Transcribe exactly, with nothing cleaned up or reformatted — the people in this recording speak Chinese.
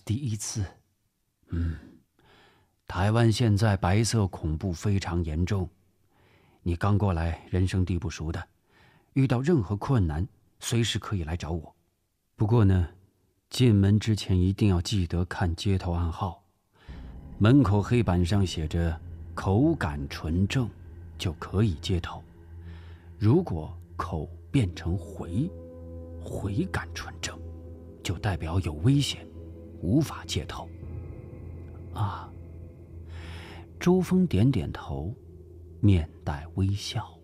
第一次。嗯，台湾现在白色恐怖非常严重。你刚过来，人生地不熟的，遇到任何困难，随时可以来找我。不过呢，进门之前一定要记得看街头暗号，门口黑板上写着“口感纯正”，就可以接头。如果口变成回，回感纯正，就代表有危险，无法接头。啊，周峰点点头，面带微笑。